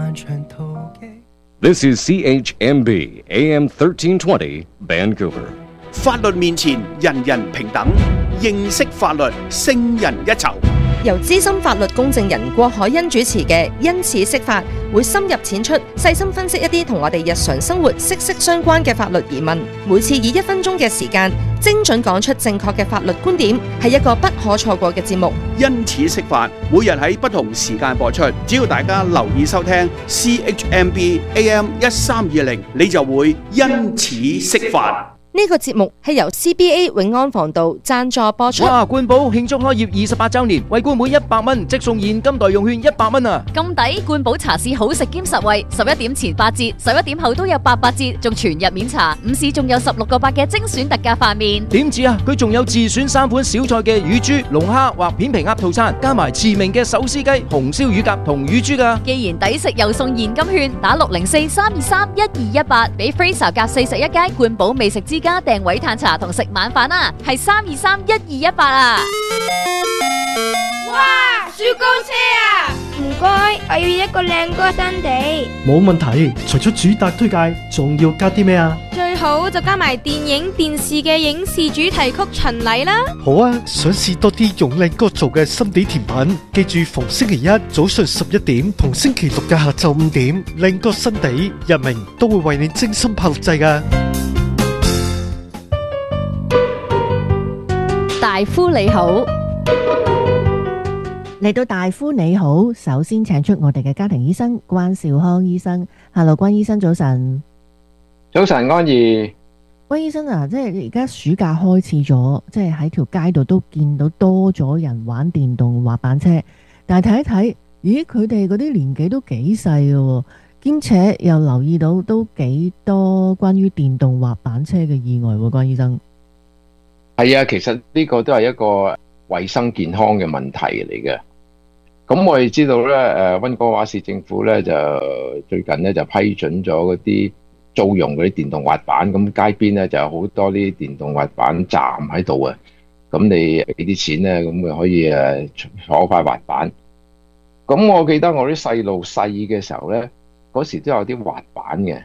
This is CHMB AM 1320 Vancouver。 法律面前人人平等，認識法律勝人一籌。 由資深法律公證人郭海欣主持嘅因此釋法，會深入淺出，細心分析一啲同我哋日常生活息息相關嘅法律疑問。每次以1分鐘嘅時間，精準講出正確嘅法律觀點，係一個不可錯過嘅節目。 因此釋法，每日喺不同時間播出，只要大家留意收聽 CHMB AM 1320，你就會因此釋法。 呢個節目係由 CBA 永安防盜贊助播出。 哇！冠寶慶祝開業28週年，為冠每100蚊即送現金代用券100蚊啊！ 咁抵！冠寶茶市好食兼實惠，11點前8折，11點後都有88折，仲全日免茶。午市仲有16個8嘅精選特價飯麵。 點止啊！佢仲有自選3款小菜嘅乳豬、龍蝦或片皮鴨套餐，加埋馳名嘅手撕雞、紅燒乳鴿同乳豬㗎。 既然抵食又送現金券，打604-323-1218，俾 Fraser 隔41街冠寶美食之家訂位嘆茶同食晚飯啊，係323-1218啊！ 哇，雪糕車啊！唔該，我要一個靚哥新地。 冇問題，除咗主打推介，仲要加啲咩啊？ 最好就加埋電影電視嘅影視主題曲巡禮啦。 好啊，想試多啲用靚哥做嘅心地甜品，記住逢星期一早上11點同星期六嘅下晝5點，靚哥新地日明都會為你精心拍錄製㗎。 大夫你好， 嚟到大夫你好，首先請出我哋嘅家庭醫生關兆康醫生。Hello， 關醫生早晨。 早晨安怡。 關醫生啊，即係而家暑假開始咗，即係喺條街度都見到多咗人玩電動滑板車，但係睇一睇，咦，佢哋嗰啲年紀都幾細嘅，兼且又留意到都幾多關於電動滑板車嘅意外喎，關醫生。 係啊，其實呢個都係一個衛生健康嘅問題嚟嘅。咁我哋知道咧，溫哥華市政府咧就最近咧就批准咗嗰啲租用嗰啲電動滑板，咁街邊咧就有好多啲電動滑板站喺度啊。咁你俾啲錢咧，咁佢可以坐塊滑板。咁我記得我啲細路細嘅時候咧，嗰時都有啲滑板嘅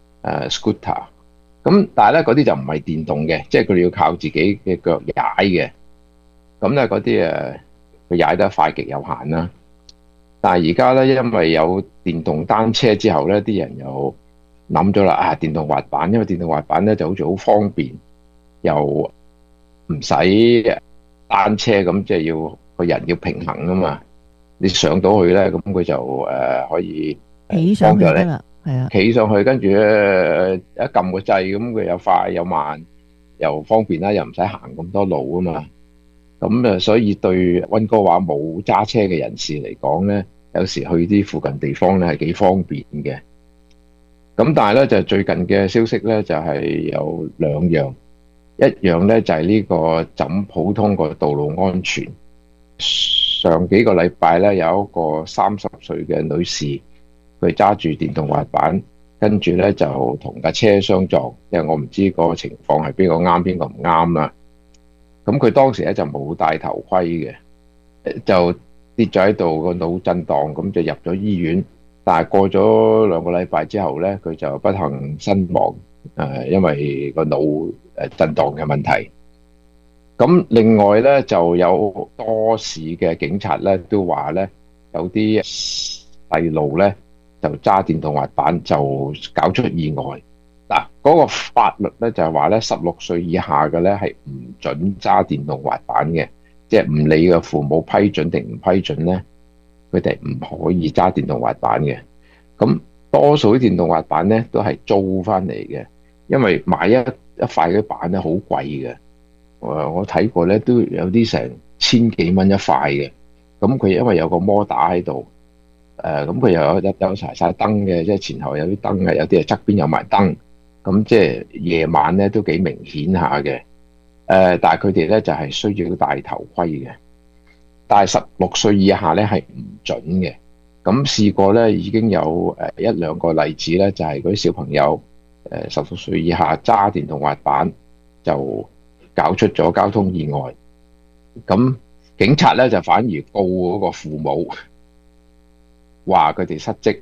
scooter。咁但係咧嗰啲就唔係電動嘅，即係佢哋要靠自己嘅腳踩嘅。咁咧嗰啲佢踩得快極有限啦。但係而家咧，因為有電動單車之後咧，啲人又諗咗啦，電動滑板，因為電動滑板咧就好似好方便，又唔使單車咁，即係要個人要平衡啊嘛。你上到去咧，咁佢就可以起上去得啦。係啊， 企上去，跟住一撳個掣，咁佢又快又慢又方便啦，又唔使行咁多路啊嘛。咁所以對溫哥華冇揸車嘅人士嚟講咧，有時去啲附近地方咧係幾方便嘅。咁但係咧就最近嘅消息咧就係有兩樣，一樣咧就係呢個怎普通個道路安全。上幾個禮拜咧有一個30歲嘅女士。佢揸住電動滑板，跟住咧就同架車相撞，因為我唔知個情況係邊個啱邊個唔啱啦。咁佢當時咧就冇戴頭盔嘅，就跌咗喺度，個腦震盪，咁就入咗醫院。但係過咗2個禮拜之後咧，佢就不幸身亡，因為個腦震盪嘅問題。咁另外咧就有多市嘅警察咧都話咧，有啲細路咧就揸電動滑板就搞出意外。嗱，嗰個法律咧就係話咧16歲以下嘅咧係唔准揸電動滑板嘅，即係唔理個父母批准定唔批准咧，佢哋唔可以揸電動滑板嘅。咁多數啲電動滑板咧都係租翻嚟嘅，因為買一塊嗰啲板咧好貴嘅。我睇過咧都有啲成1000幾蚊一塊嘅。咁佢因為有個摩打喺度。咁佢又有晒燈嘅，即係前後有啲燈嘅，有啲係側邊有埋燈，咁即係夜晚咧都幾明顯下嘅。但係佢哋咧就係需要戴頭盔嘅。但係16歲以下咧係唔準嘅。咁試過咧已經有1-2個例子咧，就係嗰啲小朋友16歲以下揸電動滑板就搞出咗交通意外。咁警察咧就反而告嗰個父母。話佢哋失職，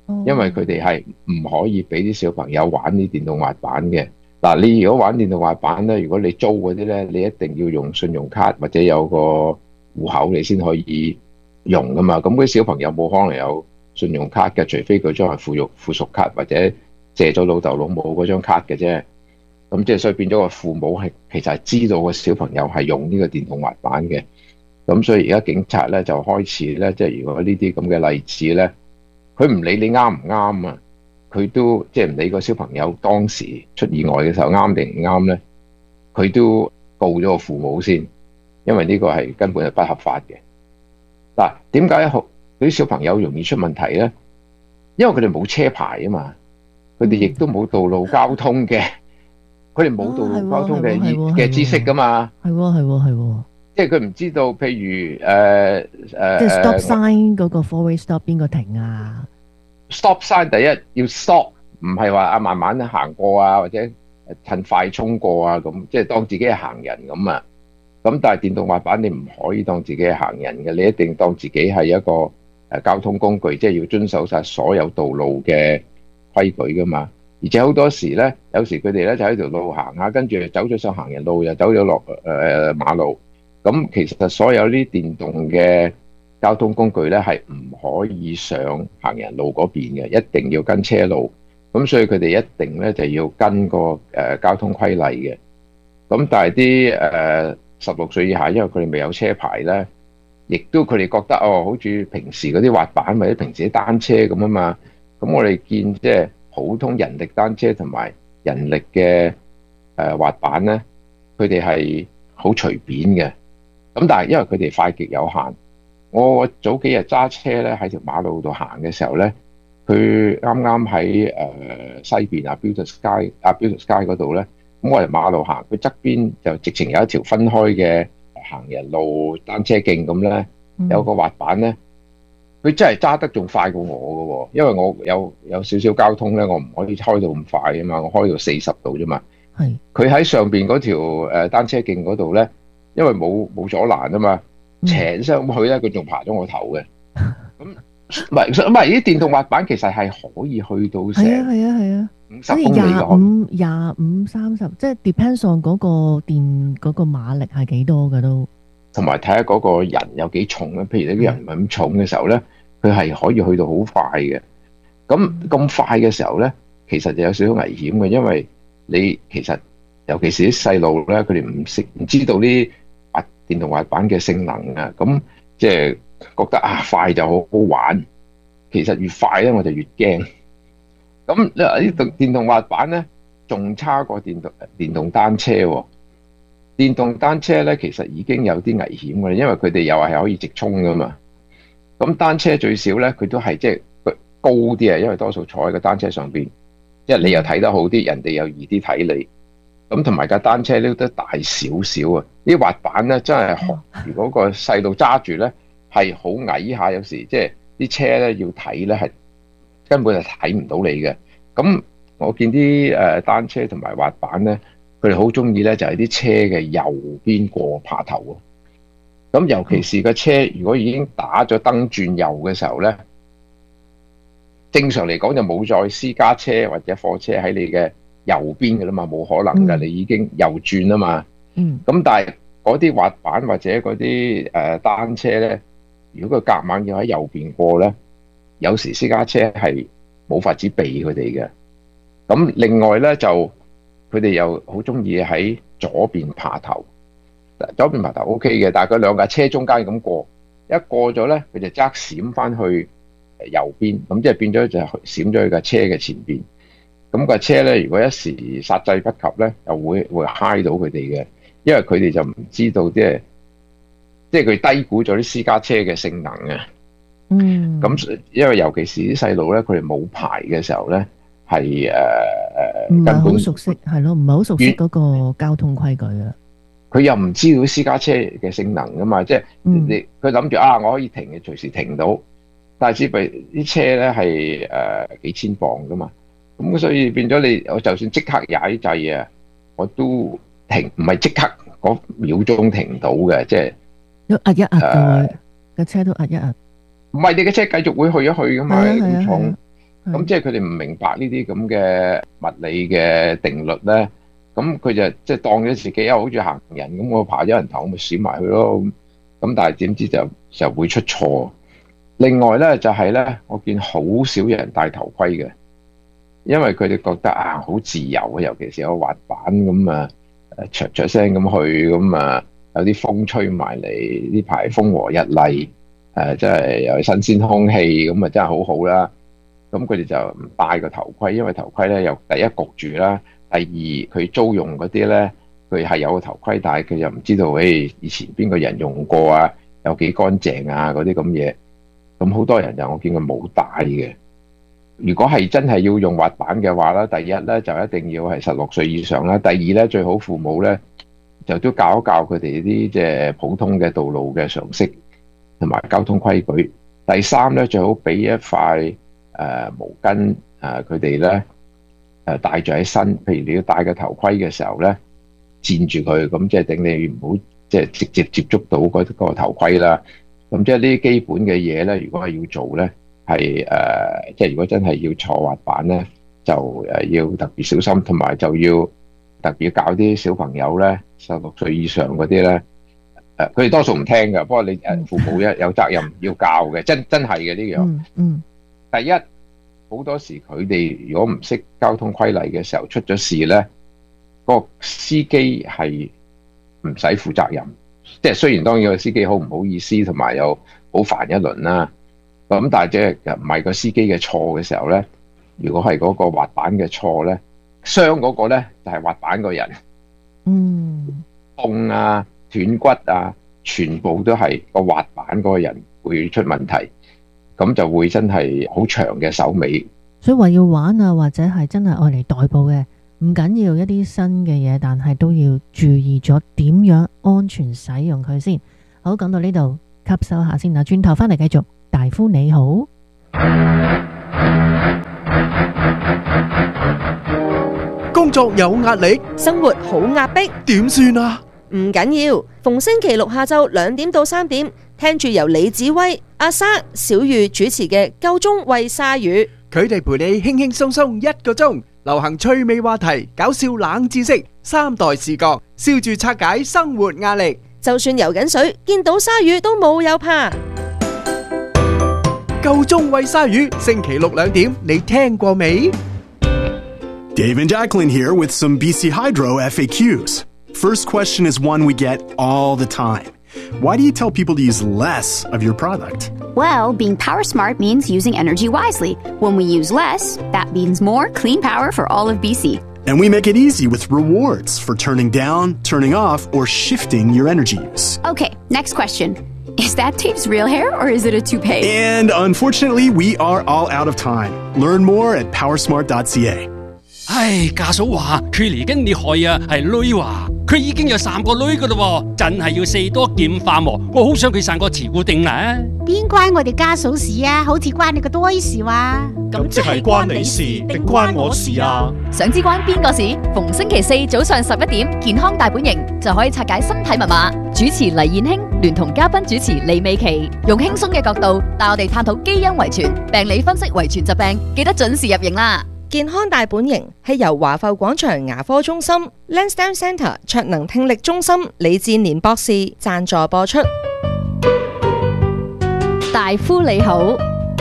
因為佢哋係唔可以俾啲小朋友玩啲電動滑板嘅。嗱，你如果玩電動滑板咧，如果你租嗰啲咧，你一定要用信用卡或者有個戶口你先可以用噶嘛。咁嗰啲小朋友冇可能有信用卡嘅，除非佢將係附屬卡或者借咗老豆老母嗰張卡嘅啫。咁即係所以變咗個父母係其實係知道個小朋友係用呢個電動滑板嘅。咁所以而家警察咧就開始咧，即係如果呢啲咁嘅例子咧，佢唔理你啱唔啱啊，佢都即係唔理個小朋友當時出意外嘅時候啱定唔啱咧，佢都告咗個父母先，因為呢個係根本係不合法嘅。嗱，點解啲小朋友容易出問題咧？因為佢哋冇車牌啊嘛，佢哋亦都冇道路交通嘅，佢哋冇道路交通嘅知識噶嘛。係喎。即係佢唔知道，譬如即係 stop sign 嗰個 four-way stop 邊個停啊 ？stop sign 第一要 stop， 唔係話慢慢行過啊，或者趁快衝過啊咁，即係當自己係行人咁啊。咁但係電動滑板你唔可以當自己係行人嘅，你一定當自己係一個交通工具，即係要遵守晒所有道路嘅規矩噶嘛。而且好多時咧，有時佢哋咧就喺條路行下，跟住走咗上行人路，又走咗落馬路。咁其實所有啲電動嘅交通工具咧係唔可以上行人路嗰邊嘅，一定要跟車路。咁所以佢哋一定咧就要跟個交通規例嘅。咁但係啲16歲以下，因為佢哋未有車牌咧，亦都佢哋覺得好似平時嗰啲滑板或者平時啲單車咁啊嘛。咁我哋見即係普通人力單車同埋人力嘅滑板咧，佢哋係好隨便嘅。咁但係因為佢哋快極有限，我早幾日揸車咧喺條馬路度行嘅時候咧，佢啱啱喺西邊啊 Beauty Sky 嗰度咧，咁我哋馬路行，佢側邊就直情有一條分開嘅行人路單車徑咁咧，有個滑板咧，佢真係揸得仲快過我㗎喎，因為我有少少交通咧，我唔可以開到咁快啊嘛，我開到40度啫嘛。係。佢喺上邊嗰條單車徑嗰度咧。因為冇阻攔啊嘛，斜上去咧，佢仲爬咗我頭嘅。咁唔係啲電動滑板其實係可以去到成係啊 50公里嘅 25、30，即係 depends on 嗰個電嗰個馬力係幾多嘅都。 同埋睇下嗰個人有幾重咧，譬如你啲人唔係咁重嘅時候咧，佢係可以去到好快嘅。咁快嘅時候咧，其實就有少少危險嘅，因為你其實尤其是啲細路咧，佢哋唔知道啲電動滑板嘅性能啊，咁即係覺得快就好好玩，其實越快咧我就越驚。咁呢電動滑板咧仲差過電動單車喎。電動單車咧其實已經有啲危險嘅，因為佢哋又係可以直衝噶嘛。咁單車最少咧佢都係即係高啲啊，因為多數坐喺個單車上邊，即係你又睇得好啲，人哋又易啲睇你。咁同埋架單車咧都大少少啊！啲滑板咧真係，如果個細路揸住咧係好矮下，有時即係啲車咧要睇咧係根本係睇唔到你嘅。咁我見啲單車同埋滑板咧，佢哋好中意咧就係啲車嘅右邊過爬頭喎。咁尤其是個車如果已經打咗燈轉右嘅時候咧，正常嚟講就冇再私家車或者貨車喺你嘅右邊嘅啦嘛，冇可能㗎，你已經右轉啊嘛。咁但係嗰啲滑板或者嗰啲單車咧，如果佢夾硬要喺右邊過咧，有時私家車係冇法子避佢哋嘅。咁另外咧就佢哋又好中意喺左邊爬頭，左邊爬頭 OK 嘅，但係佢兩架車中間咁過，一過咗咧佢就即刻閃翻去右邊，咁即係變咗就閃咗去架車嘅前邊。咁架車咧，如果一時剎掣不及咧，又會揩到佢哋嘅，因為佢哋就唔知道即係佢低估咗啲私家車嘅性能嘅。咁因為尤其是啲細路咧，佢哋冇牌嘅時候咧，係唔係好熟悉，係咯，唔係好熟悉嗰個交通規矩啊。 佢又唔知道私家車嘅性能㗎嘛，即係佢諗住我可以停嘅，隨時停到，但係只係啲車咧係幾千磅㗎嘛。咁所以變咗我就算即刻踩掣啊，我都停，唔係即刻嗰秒鐘停到嘅，即係要壓一壓嘅，個車都壓一壓。 唔係你嘅車繼續會去一去噶嘛，咁重。 咁即係佢哋唔明白呢啲咁嘅物理嘅定律咧，咁佢就即係當咗自己好似行人咁，我爬咗人頭，我咪閃埋去咯。咁但係點知就會出錯。另外咧就係咧，我見好少人戴頭盔嘅，因為佢哋覺得啊好自由啊，尤其是有滑板咁啊，唰聲咁去，咁啊有啲風吹埋嚟，呢排風和日麗，即係又係新鮮空氣，咁啊真係好好啦。咁佢哋就唔戴個頭盔，因為頭盔咧又第一焗住啦，第二佢租用嗰啲咧，佢係有個頭盔，但係佢又唔知道以前邊個人用過啊，有幾乾淨啊嗰啲咁嘢。咁好多人就我見佢冇戴嘅。如果係真係要用滑板嘅話咧，第一咧就一定要係16歲以上啦，第二咧最好父母咧就都教一教佢哋啲即係普通嘅道路嘅常識同埋交通規矩。第三咧最好俾一塊毛巾佢哋咧戴住喺身，譬如你要戴個頭盔嘅時候咧，墊住佢，咁即係等你唔好即係直接接觸到嗰個頭盔啦。咁即係呢啲基本嘅嘢咧，如果係要做咧，係即係如果真係要坐滑板咧，就要特別小心，同埋就要特別教啲小朋友咧，16歲以上嗰啲咧，佢哋多數唔聽㗎，不過你父母有責任要教嘅，真係嘅呢樣。第一，好多時佢哋如果唔識交通規例嘅時候出咗事咧，個司機係唔使負責任。即係雖然當然個司機好唔好意思，同埋又好煩一輪啦。咁但係即係唔係個司機嘅錯嘅時候咧，如果係嗰個滑板嘅錯咧，傷嗰個咧就係滑板個人。痛啊、斷骨啊，全部都係個滑板嗰個人會出問題，咁就會真係好長嘅手尾。 所以話要玩啊，或者係真係愛嚟代步嘅，唔緊要一啲新嘅嘢，但係都要注意咗點樣安全使用佢先。好，講到呢度吸收下先啦，轉頭翻嚟繼續。大夫你好， 工作有壓力， 生活好壓迫， 點算啊？ 唔緊要，逢星期六下晝2點到3點，聽住由李子威、阿莎、小玉主持嘅《夠鐘喂鯊魚》， 佢哋陪你輕輕鬆鬆1個鐘，流行趣味話題、搞笑冷知識、3代視角，笑住拆解生活壓力。 就算游緊水，見到鯊魚都冇有怕。 夠鐘喂鯊魚，星期六2點，你聽過未？ Dave and Jacqueline here with some BC Hydro FAQs. First question is one we get all the time. Why do you tell people to use less of your product? Well, being power smart means using energy wisely. When we use less, that means more clean power for all of BC. And we make it easy with rewards for turning down, turning off, or shifting your energy use. Okay, next question. Is that Dave's real hair or is it a toupee? And unfortunately, we are all out of time. Learn more at powersmart.ca. 唉，家嫂話佢嚟緊厲害啊，係女話佢已經有3個女噶啦，真係要4多劍化喎。我好想佢生個慈固定啊！ 邊關我哋家嫂事啊？好似關你個堆事話。 咁即係關你事定關我事啊？ 想知關邊個事？逢星期4早上11點，健康大本營就可以拆解身體密碼。主持黎燕卿聯同嘉賓主持李美琪，用輕鬆嘅角度帶我哋探討基因遺傳、病理分析遺傳疾病，記得準時入營啦！ 健康大本營係由華埠廣場牙科中心、Lansdowne Centre 卓能聽力中心李志年博士贊助播出。 大夫你好，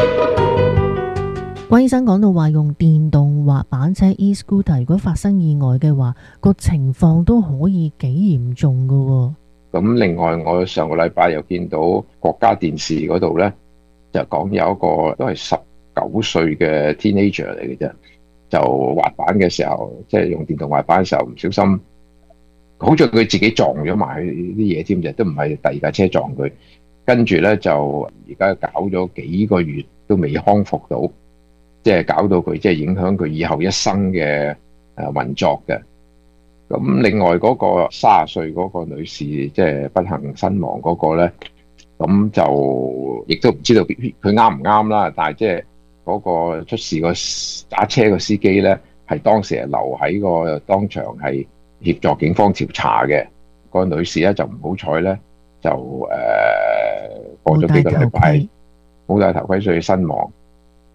關醫生講到話用電動滑板車 e-scooter 如果發生意外嘅話，個情況都可以幾嚴重噶。 咁另外我上個禮拜又見到國家電視嗰度呢，就講有一個都係19歲嘅 teenager 嚟嘅啫，就滑板嘅時候，即係用電動滑板嘅時候唔小心，好似佢自己撞咗埋啲嘢添啫，都唔係第二架車撞佢。跟住咧就而家搞咗幾個月都未康復到，即係搞到佢即係影響佢以後一生嘅運作嘅。咁另外嗰個30歲嗰個女士，即係不幸身亡嗰個咧，咁就亦都唔知道佢啱唔啱啦。但係即係嗰個出事個打車個司機咧，係當時係留喺個當場係協助警方調查嘅。個女士咧就唔好彩咧，就過咗幾個禮拜冇戴頭盔，所以身亡。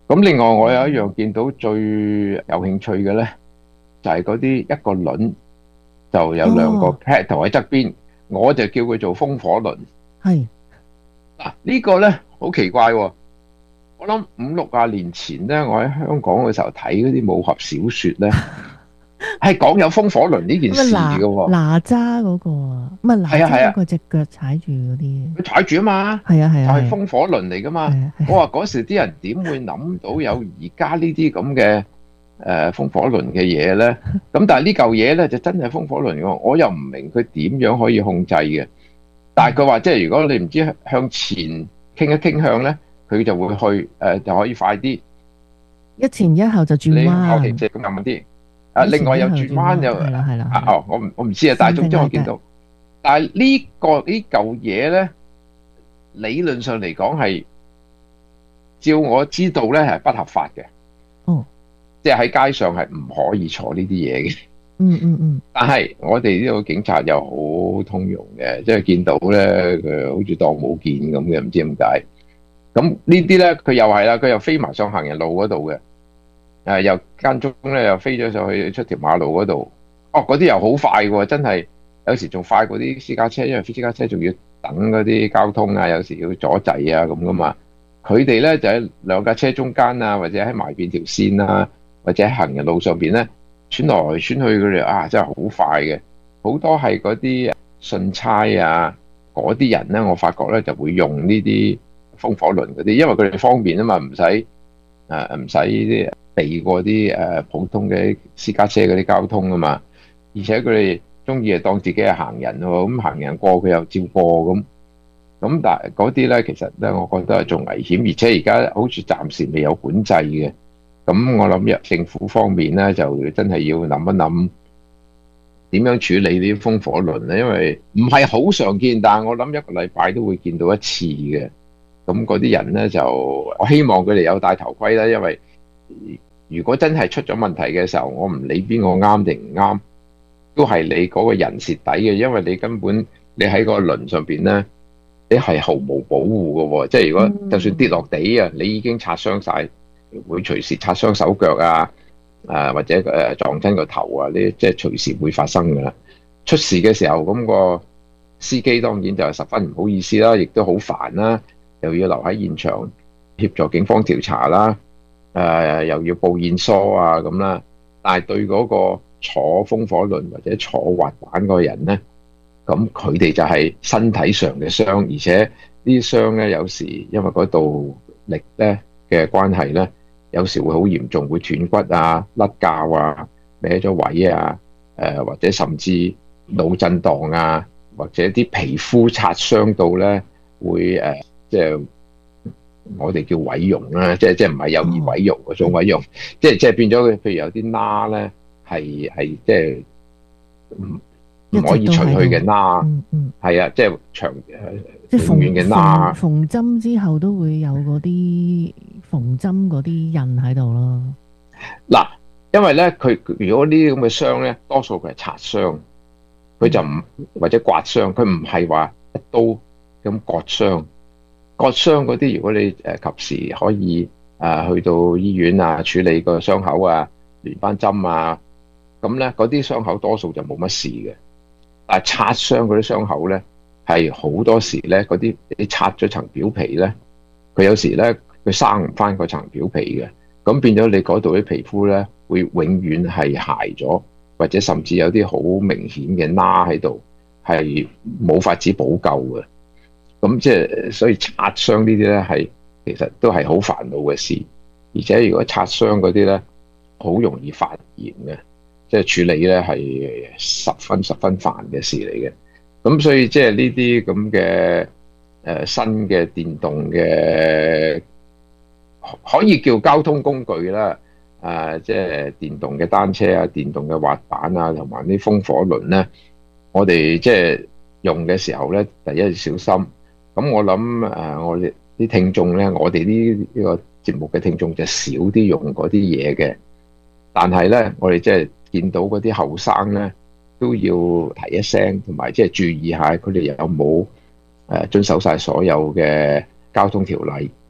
咁另外我有一樣見到最有興趣嘅咧，就係嗰啲一個輪就有兩個 pedal 喺側邊，我就叫佢做風火輪。 係嗱，呢個咧好奇怪喎。我諗50-60年前咧，我喺香港嘅時候睇嗰啲武俠小說咧，係講有風火輪呢件事嘅喎。 哪吒嗰個啊，唔係哪吒嗰個隻腳踩住嗰啲， 佢踩住啊嘛， 係啊係啊， 就係風火輪嚟噶嘛。我話嗰時啲人點會諗到有而家呢啲咁嘅風火輪嘅嘢咧？咁但係呢嚿嘢咧就真係風火輪喎，我又唔明佢點樣可以控制嘅。但係佢話即係如果你唔知向前傾一傾向咧，佢就會去就可以快啲， 一前一後就轉彎。 你後期即係咁慢啲。另外有轉彎又係啦， 哦，我唔知啊，但係總之我見到。但係呢嚿嘢咧，理論上嚟講係，照我知道咧係不合法嘅。 哦， 即係喺街上係唔可以坐呢啲嘢嘅。 嗯。 但係我哋呢個警察又好通融嘅，即係見到咧佢好似當冇見咁嘅，唔知點解。咁呢啲咧佢又係啦，佢又飛埋上行人路嗰度嘅。又間中咧又飛咗上去出條馬路嗰度，嗰啲又好快喎，真係有時仲快過啲私家車，因為私家車仲要等嗰啲交通啊，有時要阻滯啊咁噶嘛。佢哋咧就喺兩架車中間啊，或者喺埋邊條線啊，或者喺行人路上邊咧穿來穿去，佢哋真係好快嘅。好多係嗰啲信差啊，嗰啲人咧，我發覺咧就會用呢啲風火輪嗰啲，因為佢哋方便啊嘛，唔使啲避過啲普通嘅私家車嗰啲交通啊嘛，而且佢哋中意當自己係行人喎，咁行人過佢又照過咁，但係嗰啲咧其實咧，我覺得係仲危險，而且而家好似暫時未有管制嘅，咁我諗政府方面咧就真係要諗一諗點樣處理呢啲風火輪咧，因為唔係好常見，但係我諗一個禮拜都會見到一次嘅，咁嗰啲人咧就我希望佢哋有戴頭盔啦，因為如果真係出咗問題嘅時候，我唔理邊個啱定唔啱，都係你嗰個人蝕底嘅，因為你根本你喺個輪上邊咧，你係毫無保護嘅喎，即係如果就算跌落地啊，你已經擦傷晒，會隨時擦傷手腳啊，或者撞親個頭啊，呢即係隨時會發生㗎啦。出事嘅時候，咁個司機當然就係十分唔好意思啦，亦都好煩啦，又要留喺現場協助警方調查啦。又要報驗疏啊咁啦，但係對嗰個坐風火輪或者坐滑板嗰個人咧，咁佢哋就係身體上嘅傷，而且呢啲傷咧有時因為嗰度力咧嘅關係咧，有時會好嚴重，會斷骨啊、甩骹啊、歪咗位啊，或者甚至腦震盪啊，或者啲皮膚擦傷到咧會即係。我哋叫毀容啦，即係唔係有意毀容嗰種毀容，即係變咗佢，譬如有啲疤咧係即係唔可以除去嘅疤，係啊，即係長即係永遠嘅疤。 縫針之後都會有嗰啲縫針嗰啲印喺度咯。 嗱，因為咧佢如果呢啲咁嘅傷咧，多數佢係擦傷，佢就唔或者刮傷，佢唔係話一刀咁割傷。割傷嗰啲，如果你及時可以去到醫院啊處理個傷口啊，連翻針啊，咁咧嗰啲傷口多數就冇乜事嘅。但係擦傷嗰啲傷口咧，係好多時咧嗰啲你擦咗層表皮咧，佢有時咧佢生唔翻嗰層表皮嘅，咁變咗你嗰度啲皮膚咧會永遠係鞋咗，或者甚至有啲好明顯嘅疤喺度，係冇法子補救嘅。咁即係所以擦傷呢啲咧係其實都係好煩惱嘅事，而且如果擦傷嗰啲咧好容易發炎嘅，即係處理咧係十分煩嘅事嚟嘅。咁所以即係呢啲咁嘅新嘅電動嘅可以叫交通工具啦，即係電動嘅單車啊、電動嘅滑板啊，同埋啲風火輪咧，我哋即係用嘅時候咧，第一要小心。咁我諗我哋啲聽眾咧，我哋呢個節目嘅聽眾就少啲用嗰啲嘢嘅，但係咧，我哋即係見到嗰啲後生咧，都要提一聲，同埋即係注意下佢哋有冇遵守晒所有嘅交通條例，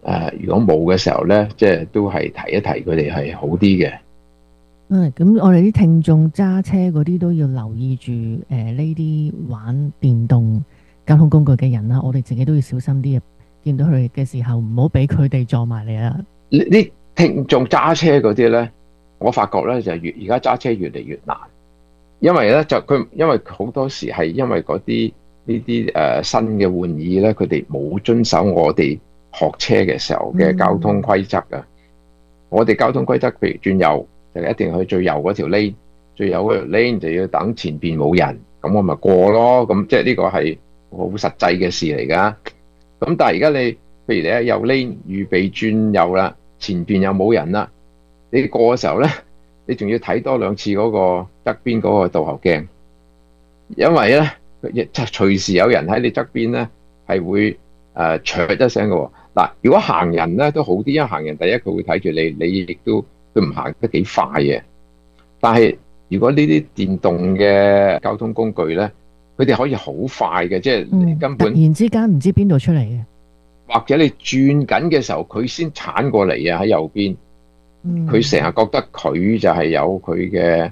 如果冇嘅時候咧，即係都係提一提佢哋係好啲嘅。 咁我哋啲聽眾揸車嗰啲都要留意住呢啲玩電動交通工具嘅人啦，我哋自己都要小心啲，見到佢哋嘅時候唔好俾佢哋撞埋嚟啊！ 啲聽眾揸車嗰啲咧，我發覺咧就而家揸車越嚟越難，因為咧因為好多時係因為嗰啲呢啲新嘅玩意咧，佢哋冇遵守我哋學車嘅時候嘅交通規則啊！我哋交通規則譬如轉右，就一定去最右嗰條 lane， 最右嗰條 lane 就要等前邊冇人，咁我咪過咯。咁即係呢個係好實際嘅事嚟㗎。咁但係而家你譬如你喺右 lane 預備轉右啦，前邊又冇人啦，你過嘅時候咧，你仲要睇多2次嗰個側邊嗰個倒後鏡，因為咧隨時有人喺你側邊咧係會啜一聲嘅喎。嗱，如果行人咧都好啲，因為行人第一佢會睇住你，你亦都佢唔行得幾快嘅。但係如果呢啲電動嘅交通工具咧，佢哋可以好快嘅，即係根本突然之間唔知邊度出嚟嘅， 或者你轉緊嘅時候佢先鏟過嚟啊，喺右邊，佢成日覺得佢就係有佢嘅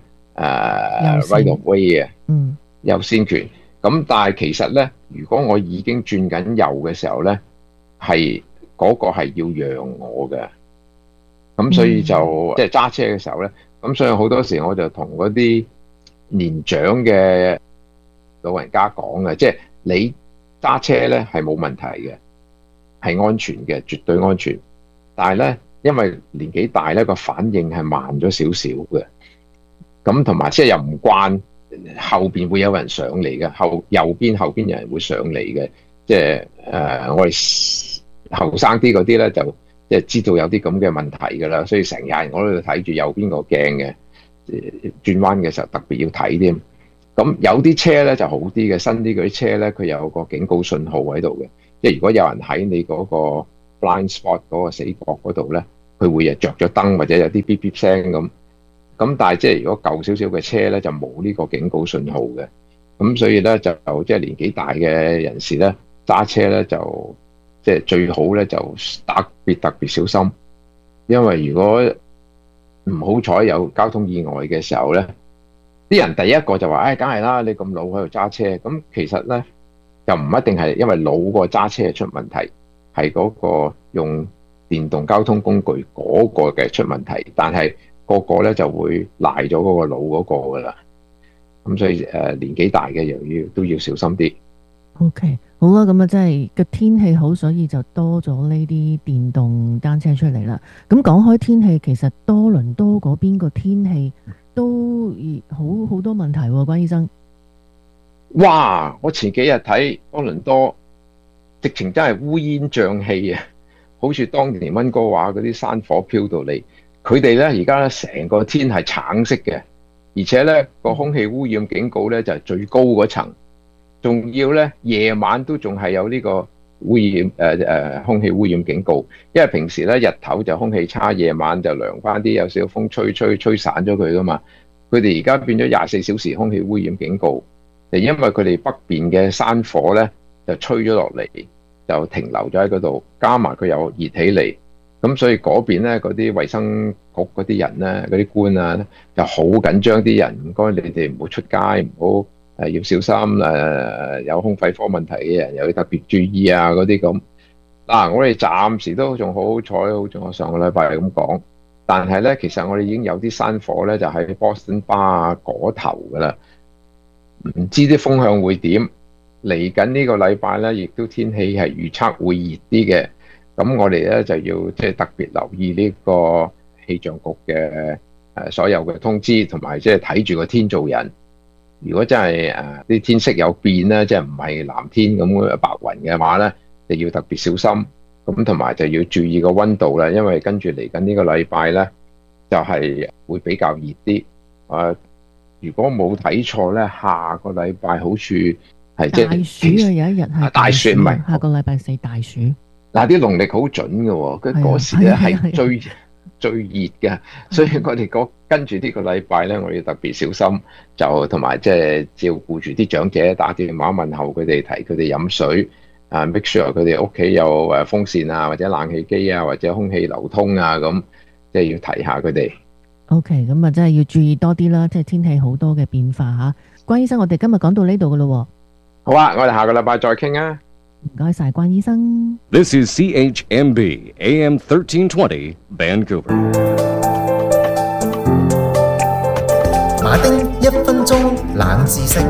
right of way 嘅優先權。咁但係其實咧，如果我已經轉緊右嘅時候咧，係嗰個係要讓我嘅。咁所以就即係揸車嘅時候咧，咁所以好多時我就同嗰啲年長嘅老人家講嘅，即係你揸車咧係冇問題嘅，係安全嘅，絕對安全。但係咧，因為年紀大咧，個反應係慢咗少少嘅。咁同埋即係又唔慣後邊會有人上嚟嘅，右邊後邊有人會上嚟嘅。即係我哋後生啲嗰啲咧就即係知道有啲咁嘅問題㗎啦，所以成日我都睇住右邊個鏡嘅，轉彎嘅時候特別要睇添。咁有啲車咧就好啲嘅，新啲嗰啲車咧佢有個警告信號喺度嘅，即係如果有人喺你嗰個 blind spot 嗰個死角嗰度咧，佢會着咗燈或者有啲嗶嗶聲咁。咁但係即係如果舊少少嘅車咧就冇呢個警告信號嘅，咁所以咧就即係年紀大嘅人士咧揸車咧就即係最好咧就特別小心，因為如果唔好彩有交通意外嘅時候咧，啲人第一個就話：梗係啦，你咁老喺度揸車。咁其實咧又唔一定係因為老個揸車出問題，係嗰個用電動交通工具嗰個嘅出問題。但係個個咧就會賴咗嗰個老嗰個噶啦。咁所以年紀大嘅都要小心啲。 OK， 好啊，咁啊，真係個天氣好，所以就多咗呢啲電動單車出嚟啦。咁講開天氣，其實多倫多嗰邊個天氣都好多問題喎，關醫生。 哇！我前幾日睇多倫多，直情真係烏煙瘴氣啊，好似當年溫哥華嗰啲山火飄到嚟。佢哋咧而家咧成個天係橙色嘅，而且咧個空氣污染警告咧就係最高嗰層。仲要咧，夜晚都仲係有呢個污染空氣污染警告，因為平時咧日頭就空氣差，夜晚就涼翻啲，有少少風吹散咗佢噶嘛。佢哋而家變咗24小時空氣污染警告，就因為佢哋北邊嘅山火咧就吹咗落嚟，就停留咗喺嗰度，加埋佢又熱起嚟，咁所以嗰邊咧嗰啲衛生局嗰啲人咧，嗰啲官啊就好緊張啲人，唔該你哋唔好出街，唔好。要小心有胸肺科問題嘅人又要特別注意啊嗰啲咁。嗱，我哋暫時都仲好彩，好似我上個禮拜係咁講。但係咧，其實我哋已經有啲山火咧，就喺 Boston Bar 嗰頭噶啦。唔知啲風向會點？嚟緊呢個禮拜咧，亦都天氣係預測會熱啲嘅。咁我哋咧就要即係特別留意呢個氣象局嘅所有嘅通知，同埋即係睇住個天做人。如果真係啲天色有變咧，即係唔係藍天咁白雲嘅話咧，就要特別小心。咁同埋就要注意個溫度啦，因為跟住嚟緊呢個禮拜咧，就係會比較熱啲。如果冇睇錯咧，下個禮拜好似係即係大暑啊，有一日係大暑，唔係下個禮拜4大暑。 嗱，啲農曆好準嘅喎，嗰時咧係最熱嘅，所以我哋跟住呢個禮拜咧，我哋要特別小心，就同埋即係照顧住啲長者，打電話問候佢哋，提佢哋飲水， make sure 佢哋屋企有風扇啊，或者冷氣機啊，或者空氣流通啊，咁即係要提下佢哋。 OK， 咁啊真係要注意多啲啦，即係天氣好多嘅變化嚇。關醫生，我哋今日講到呢度噶咯。 好啊，我哋下個禮拜再傾啊。 唔該晒，關醫生。 This is CHMB AM 1320 Vancouver。 馬丁1分鐘冷知識。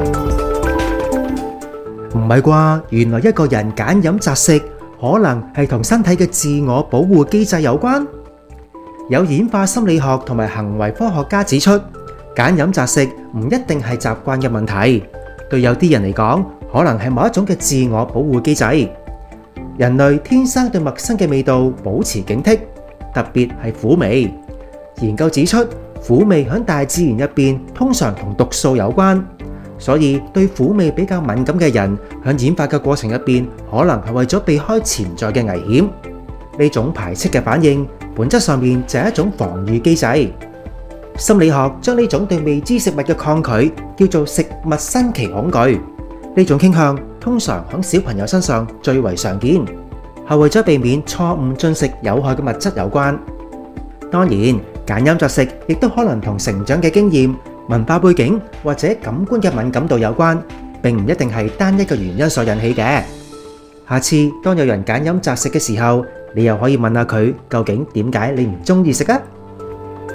唔係啩？原來一個人揀飲擇食，可能係同身體嘅自我保護機制有關。有演化心理學同埋行為科學家指出，揀飲擇食唔一定係習慣嘅問題，對有啲人嚟講，可能係某一種嘅自我保護機制。人類天生對陌生嘅味道保持警惕，特別係苦味。研究指出，苦味喺大自然入邊通常同毒素有關，所以對苦味比較敏感嘅人喺演化嘅過程入邊，可能係為咗避開潛在嘅危險。呢種排斥嘅反應，本質上面就係一種防禦機制。心理學將呢種對未知食物嘅抗拒叫做食物新奇恐懼。呢種傾向通常喺小朋友身上最為常見，係為咗避免錯誤進食有害嘅物質有關。當然，揀飲擇食亦都可能同成長嘅經驗、文化背景或者感官嘅敏感度有關，並唔一定係單一嘅原因所引起嘅。下次當有人揀飲擇食嘅時候，你又可以問下佢究竟點解你唔中意食啊？